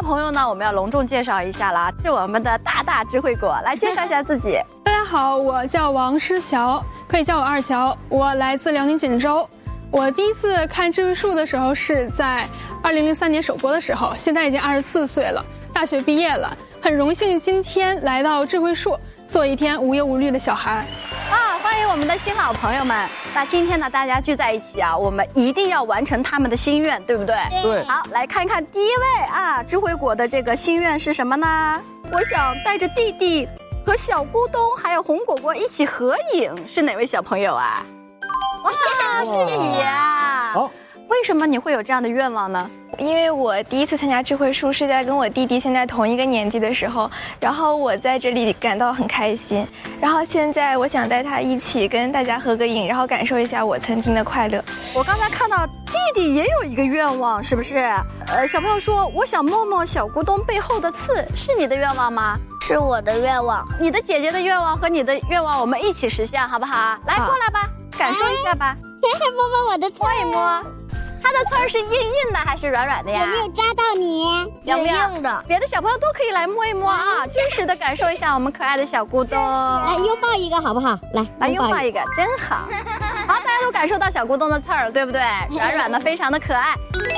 朋友呢，我们要隆重介绍一下啦，是我们的大智慧果，来介绍一下自己。 大家好，我叫王诗乔，可以叫我二乔，我来自辽宁锦州。我第一次看智慧树的时候是在2003年首播的时候，现在已经24岁了，大学毕业了，很荣幸今天来到智慧树，做一天无忧无虑的小孩。 欢迎我们的新老朋友们。那今天呢，大家聚在一起啊，我们一定要完成他们的心愿，对不对？ 对。 好，来看看第一位啊，智慧果的这个心愿是什么呢？我想带着弟弟和小咕咚还有红果果一起合影，是哪位小朋友啊？哇，是你呀！ 好， 为什么你会有这样的愿望呢？ 因为我第一次参加智慧树是在跟我弟弟现在同一个年纪的时候，然后我在这里感到很开心，然后现在我想带他一起跟大家合个影，然后感受一下我曾经的快乐。 我刚才看到弟弟也有一个愿望，是不是？小朋友说我想摸摸小咕咚背后的刺，是你的愿望吗？ 是我的愿望。 你的姐姐的愿望和你的愿望，我们一起实现，好不好？来，过来吧，感受一下吧。 摸摸我的刺， 摸一摸。它的刺儿是硬硬的还是软软的呀？ 有没有扎到你？ 有没有？ 硬的。 别的小朋友都可以来摸一摸啊，真实的感受一下我们可爱的小咕咚。 来拥抱一个好不好？ 来拥抱一个，真好。好，大家都感受到小咕咚的刺儿，对不对？软软的，非常的可爱。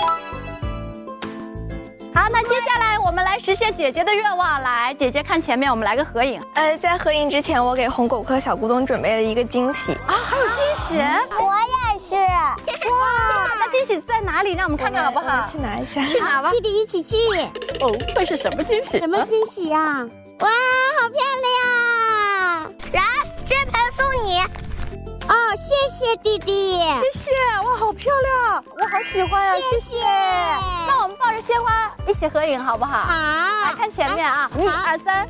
好，那接下来我们来实现姐姐的愿望。来，姐姐看前面，我们来个合影。 在合影之前，我给红果果和小咕咚准备了一个惊喜啊，还有惊喜！ 我也是。 哇，那惊喜在哪里？让我们看看好不好？ 我们去拿一下。 去拿吧， 弟弟一起去。 哦，会是什么惊喜？ 什么惊喜呀？哇，好漂亮！来，这盆送你。哦，谢谢弟弟， 谢谢，哇，好漂亮，我好喜欢呀，谢谢。那我们抱着鲜花一起合影好不好？ 好， 来看前面啊，1、2、3，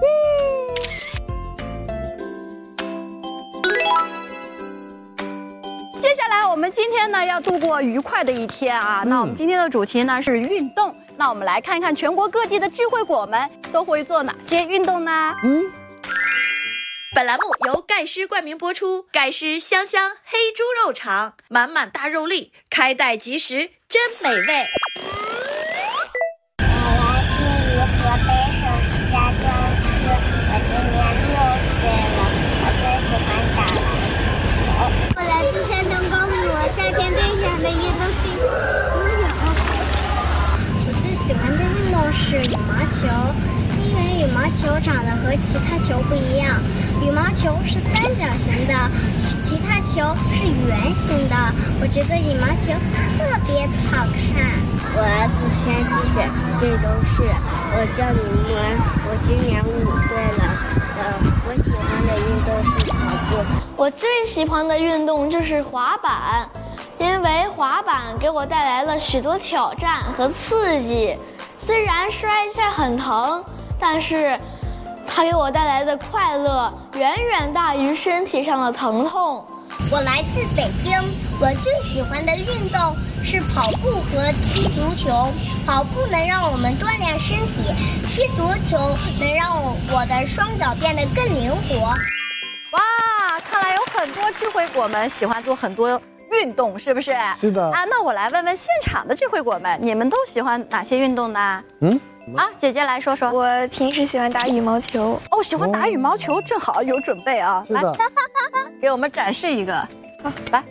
接下来我们今天呢要度过愉快的一天啊。那我们今天的主题呢是运动。那我们来看一看全国各地的智慧果们都会做哪些运动呢？ 本栏目由盖诗冠名播出，盖诗香香黑猪肉肠，满满大肉粒，开袋即食，真美味。 我来自于河北省石家庄市，我今年6岁了，我最喜欢打篮球。我来自山东高密，我夏天最喜欢的运动是游泳。我最喜欢的运动是羽毛球，因为羽毛球长得和其他球不一样。羽毛球是三角形的，其他球是圆形的。我觉得羽毛球特别好看。我来自山西省贵州市，我叫李木安，我今年5岁了。我喜欢的运动是跑步。 我最喜欢的运动就是滑板，因为滑板给我带来了许多挑战和刺激。虽然摔一下很疼，但是它给我带来的快乐远远大于身体上的疼痛。 我来自北京，我最喜欢的运动是跑步和踢足球。跑步能让我们锻炼身体，踢足球能让我的双脚变得更灵活。 哇，看来有很多智慧果们喜欢做很多运动，是不是？ 是的。 啊，那我来问问现场的智慧果们，你们都喜欢哪些运动呢？姐姐来说说。 我平时喜欢打羽毛球。 哦，喜欢打羽毛球，正好有准备啊。 是的。 来，给我们展示一个。好，来。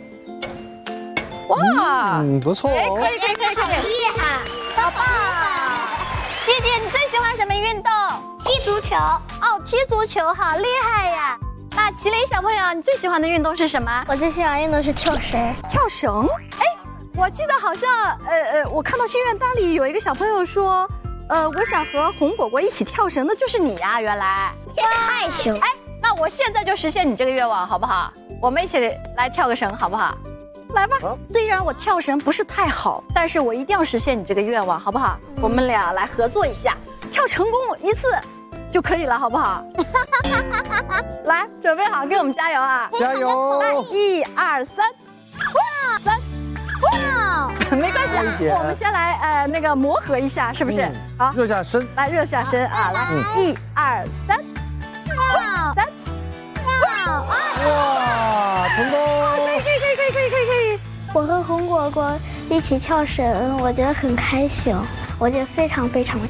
哇， 不错哦。 可以， 厉害， 好棒！弟弟，你最喜欢什么运动？ 踢足球。 哦，踢足球，好厉害呀！那麒麟小朋友，你最喜欢的运动是什么？ 我最喜欢运动是跳绳。 跳绳？哎，我记得好像我看到心愿单里有一个小朋友说，我想和红果果一起跳绳的就是你呀，原来。 太行！ 哎，那我现在就实现你这个愿望，好不好？我们一起来跳个绳，好不好？来吧。虽然我跳绳不是太好，但是我一定要实现你这个愿望，好不好？我们俩来合作一下，跳成功一次就可以了，好不好？来，准备好，给我们加油啊！ 加油！ 来，1、2、3，哇，3，哇，没关系，我们先来那个磨合一下，是不是？好， 热下身， 来热下身啊！来，1、2、3，哇，3， 哇，成功！ 可以。 我和红果果一起跳绳，我觉得很开心，我觉得非常